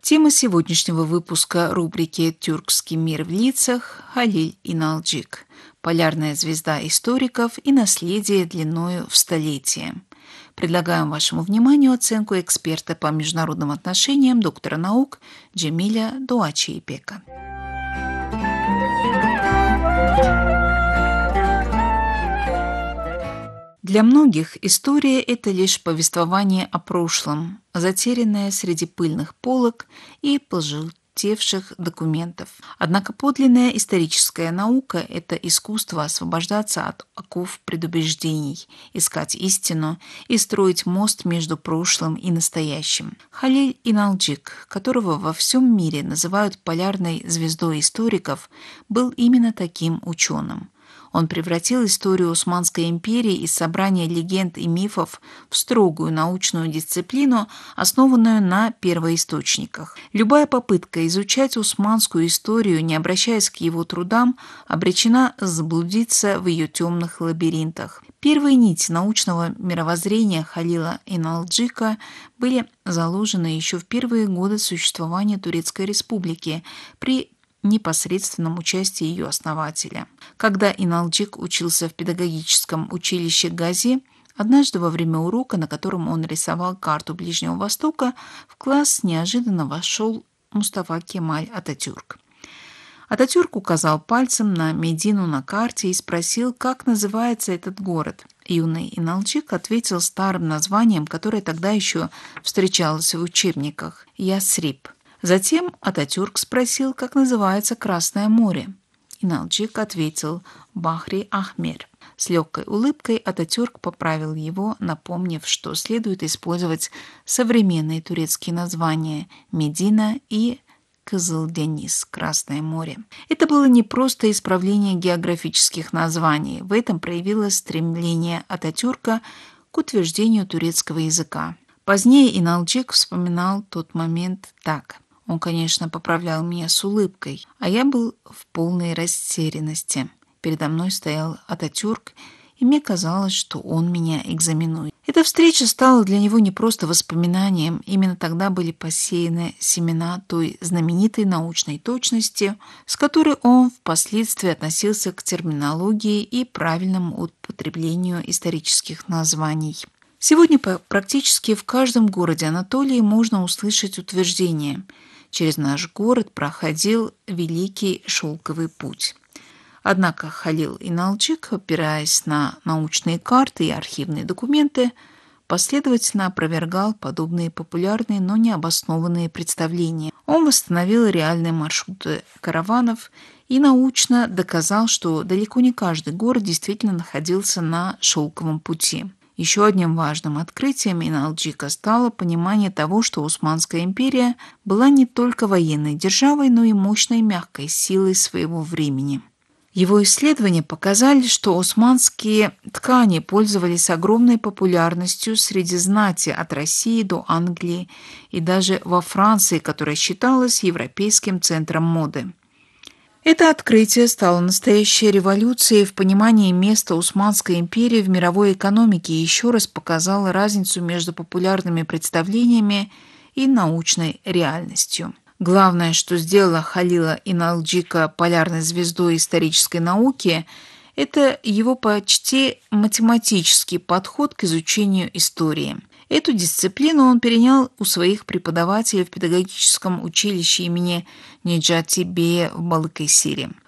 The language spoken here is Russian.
Тема сегодняшнего выпуска рубрики «Тюркский мир в лицах» Халиль Иналджик. Полярная звезда историков и наследие длиною в столетие. Предлагаем вашему вниманию оценку эксперта по международным отношениям, доктора наук Джемиля Дуачи-Ипека. Для многих история – это лишь повествование о прошлом, затерянное среди пыльных полок и пожелтевших документов. Однако подлинная историческая наука – это искусство освобождаться от оков предубеждений, искать истину и строить мост между прошлым и настоящим. Халиль Иналджик, которого во всем мире называют полярной звездой историков, был именно таким ученым. Он превратил историю Османской империи из собрания легенд и мифов в строгую научную дисциплину, основанную на первоисточниках. Любая попытка изучать османскую историю, не обращаясь к его трудам, обречена заблудиться в ее темных лабиринтах. Первые нити научного мировоззрения Халила Иналджика были заложены еще в первые годы существования Турецкой Республики при непосредственном участии ее основателя. Когда Иналджик учился в педагогическом училище Гази, однажды во время урока, на котором он рисовал карту Ближнего Востока, в класс неожиданно вошел Мустафа Кемаль Ататюрк. Ататюрк указал пальцем на Медину на карте и спросил, как называется этот город. Юный Иналджик ответил старым названием, которое тогда еще встречалось в учебниках – Ясриб. Затем Ататюрк спросил, как называется Красное море. Иналджик ответил Бахри-Ахмер. С легкой улыбкой Ататюрк поправил его, напомнив, что следует использовать современные турецкие названия Медина и Кызылдениз, Красное море. Это было не просто исправление географических названий. В этом проявилось стремление Ататюрка к утверждению турецкого языка. Позднее Иналджик вспоминал тот момент так. Он, конечно, поправлял меня с улыбкой, а я был в полной растерянности. Передо мной стоял Ататюрк, и мне казалось, что он меня экзаменует. Эта встреча стала для него не просто воспоминанием. Именно тогда были посеяны семена той знаменитой научной точности, с которой он впоследствии относился к терминологии и правильному употреблению исторических названий. Сегодня практически в каждом городе Анатолии можно услышать утверждение: через наш город проходил Великий Шелковый путь. Однако Халил Иналджик, опираясь на научные карты и архивные документы, последовательно опровергал подобные популярные, но необоснованные представления. Он восстановил реальные маршруты караванов и научно доказал, что далеко не каждый город действительно находился на Шелковом пути. Еще одним важным открытием Иналджика стало понимание того, что Османская империя была не только военной державой, но и мощной мягкой силой своего времени. Его исследования показали, что османские ткани пользовались огромной популярностью среди знати от России до Англии и даже во Франции, которая считалась европейским центром моды. Это открытие стало настоящей революцией в понимании места Османской империи в мировой экономике и еще раз показало разницу между популярными представлениями и научной реальностью. Главное, что сделало Халила Иналджика полярной звездой исторической науки, это его почти математический подход к изучению истории. Эту дисциплину он перенял у своих преподавателей в педагогическом училище имени Неджати Бея в Балыкесире.